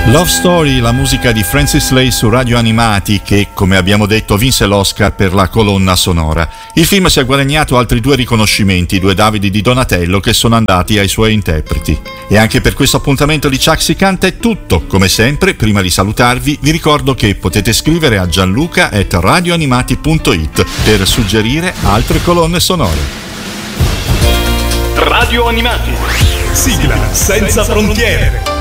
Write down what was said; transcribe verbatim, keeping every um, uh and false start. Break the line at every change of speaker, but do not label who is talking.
Love Story, la musica di Francis Lai su Radio Animati che, come abbiamo detto, vinse l'Oscar per la colonna sonora. Il film si è guadagnato altri due riconoscimenti, i due Davidi di Donatello che sono andati ai suoi interpreti. E anche per questo appuntamento di Chuck si canta è tutto. Come sempre, prima di salutarvi, vi ricordo che potete scrivere a gianluca at radioanimati punto it per suggerire altre colonne sonore.
Radio Animati.
Sigla senza frontiere.